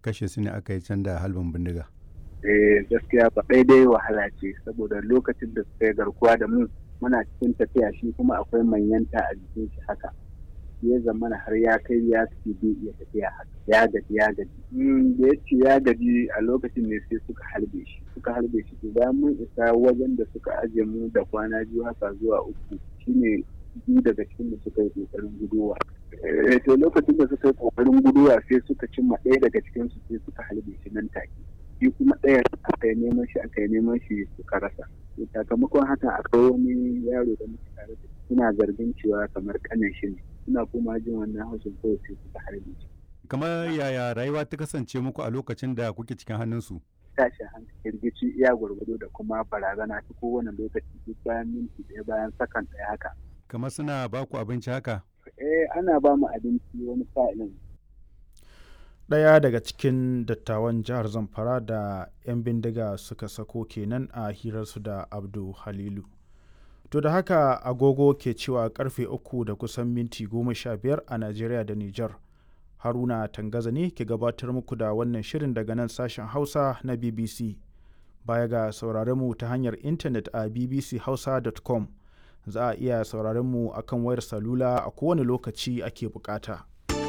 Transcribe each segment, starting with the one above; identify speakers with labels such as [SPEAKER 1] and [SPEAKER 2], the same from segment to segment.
[SPEAKER 1] kashe su ne aka yi can da halbin bindiga?
[SPEAKER 2] Gaskiya ba dai wahala ce, saboda lokacin da suka yi garkuwa da mu muna cikin tafiya, shi kuma akwai manyanta a jikin shi haka. Ya zamana har ya kai ya fi bai iya tafiya haka, ya gaji. Da ya ce ya gaji a lokacin ne sai suka harbe shi. Bayan mun isa wajen da suka ajiye mu da kwana 2 haka zuwa 3, shine 2 daga cikin mu suka yi kokarin guduwa. To lokacin da suka yi kokarin guduwa sai suka cimma ɗaya daga cikin su sai suka harbe shi nan take. Shi kuma ɗaya aka yi neman shi suka rasa. Sakamakon haka akwai wani yaro da muke tare da suna zargin cewa kamar kanin shi ne. Suna kuma jin wannan haushin kawai sai suka harbe shi.
[SPEAKER 1] Kamar yaya rayuwa ta kasance muku a lokacin da kuke cikin hannunsu?
[SPEAKER 2] Tashin hankali, rikici iya gwargwado da kuma barazana ta kowane lokaci, duk bayan minti ɗaya, bayan sakan ɗaya haka.
[SPEAKER 1] Kamar suna ba ku abinci haka?
[SPEAKER 2] Ana ba mu abinci wani sa'ilin.
[SPEAKER 3] Ɗaya daga cikin dattawan jihar Zamfara da 'yan bindiga suka sako kenan a hirarsu da Abdu Halilu. To da haka agogo ke cewa karfe 3 da kusan minti 15 a Najeriya da Nijar. Haruna Tangaza ne ke gabatar muku da wannan shirin daga nan sashen Hausa na BBC. Baya ga sauraron mu ta hanyar intanet a bbchausa.com, za a iya sauraron mu akan wayar salula a kowane lokaci ake bukata.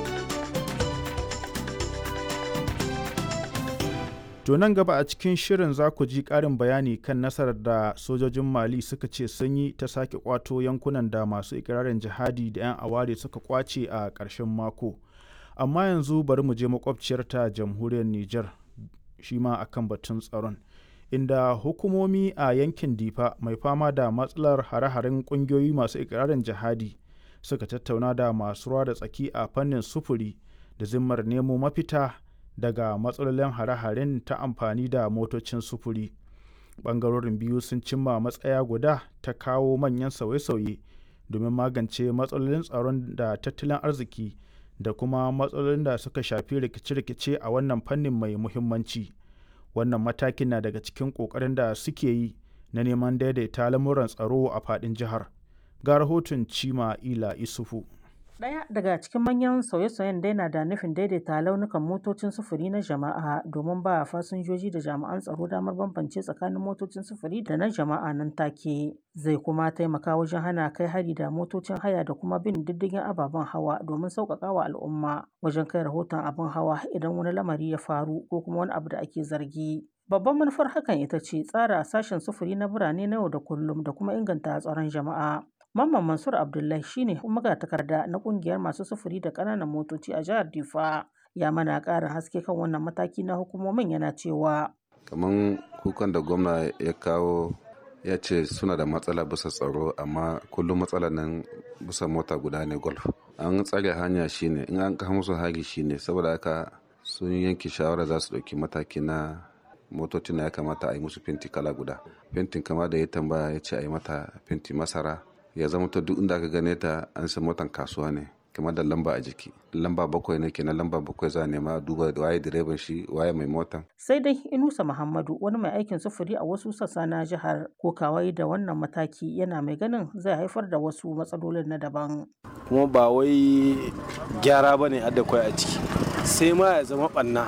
[SPEAKER 3] To nan gaba a cikin shirin za ku ji ƙarin bayani kan nasarar da sojojin Mali suka ce sun yi ta sake kwato yankunan da masu ikirarin jihadi da 'yan aware suka kwace a ƙarshen mako. Amma yanzu bari mu je makwabciyarta jamhuriyar Nijar, shi ma akan batun tsaron, inda hukumomi a yankin Difa mai fama da matsalar hare-haren ƙungiyoyi masu ikirarin jihadi suka tattauna da masu ruwa da tsaki a fannin sufuri da zimmar nemo mafita daga matsalolin hare-haren ta amfani da motocin sufuri. Ɓangarorin biyu sun cimma matsaya guda ta kawo manyan sauye-sauye domin magance matsalolin tsaron da tattalin arziki da kuma matsalolin da suka shafi rikice-rikice a wannan fannin mai muhimmanci. Wannan matakin na daga cikin ƙoƙarin da suke yi na neman daidaita lamuran tsaro a faɗin jihar. Ga rahoton Cima Ila Isufu.
[SPEAKER 4] Ɗaya daga cikin manyan sauye-sauyen dai na da nufin daidaita launukan motocin sufuri na jama'a domin ba fasinjoji da jami'an tsaro damar bambance tsakanin motocin sufuri da na jama'a nan take. Zai kuma taimaka wajen hana kai hari da motocin haya da kuma bin diddigin ababen hawa domin sauƙaƙa wa al'umma wajen kai rahoton abin hawa idan wani lamari ya faru ko kuma wani abu da ake zargi. Babban manufar hakan ita ce tsara sashen sufuri na birane na yau da kullum da kuma inganta tsaron jama'a. Mamman Mansur Abdullahi shine magatakarda na kungiyar masu sufuri da ƙananan motoci a jihar Difa. Ya mana ƙarin haske kan wannan mataki na hukumomin, yana cewa
[SPEAKER 5] kaman kukan da gwamna ya kawo, ya ce suna da matsala bisa tsaro, amma kullum matsalar nan bisa mota guda ne golf. An tsare hanya shine in an kawo musu hari shine, saboda haka sun yanke shawara za su ɗauki mataki na motocin ya kamata a yi musu fenti kala guda. Fentin kama da ya tambaya ya ce a yi mata fenti masara, ya zama ta duk inda aka gane ta an san motan kasuwa ne, kamar da lamba a jiki. Lamba 7 ne kenan, lamba 7 za a nema duba waye direban shi, waye mai motan.
[SPEAKER 4] Sai dai Inusa Muhammadu, wani mai aikin sufuri a wasu sassa na jihar, ko kawai da wannan mataki yana mai ganin zai haifar da wasu matsalolin na daban.
[SPEAKER 6] Kuma ba wai gyara ba ne adda kwai a ciki, sai ma ya zama ɓanna.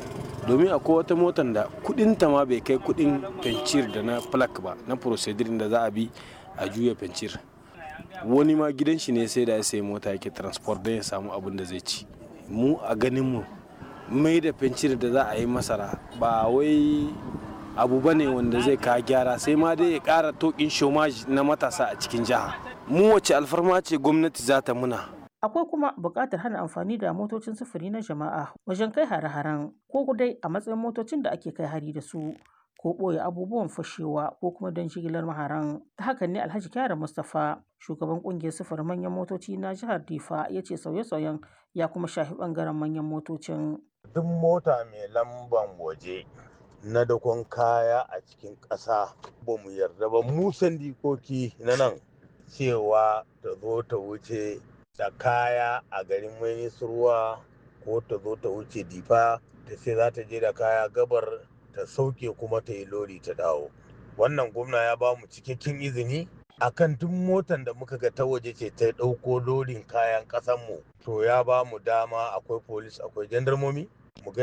[SPEAKER 6] Domin akwai wata motan da kudinta ma bai kai kudin fencir da na plak ba, na procedure da za a bi a juya fencir. Wani ma gidan shi ne sai da ya sayi mota yake transport don ya samu abin da zai ci. Mu a ganin mu mai da fencir da za a yi masara ba wai abu bane wanda zai ka gyara, sai ma dai ya kara tokin shomaji na matasa a cikin jiha. Mu wace alfarma ce gwamnati za ta muna?
[SPEAKER 4] Akwai kuma buƙatar hana amfani da motocin sufuri na jama'a wajen kai hare-haren, ko dai a matsayin motocin da ake kai hari da su, ko ɓoye abubuwan fashewa, ko kuma don jigilar maharan. Ta hakan ne Alhaji Kyara Mustapha, shugaban ƙungiyar sufurin manyan motoci na jihar Difa, ya ce sauye-sauyen ya kuma shafi ɓangaren manyan motocin.
[SPEAKER 7] Duk mota mai lamban waje na dakon kaya a cikin ƙasa ba mu yarda ba, mu sandikoki na nan, cewa ta zo ta wuce da kaya a garin Minisruwa ko ta zo ta wuce Difa ta ce za ta je da kaya gabar ta sauke kuma ta yi lori ta dawo. Wannan gwamna ya ba mu cikakken izini akan duk motan da muka ga ta waje ce ta ɗauko lorin kayan ƙasanmu, to ya ba mu dama, akwai polis akwai jandarmomi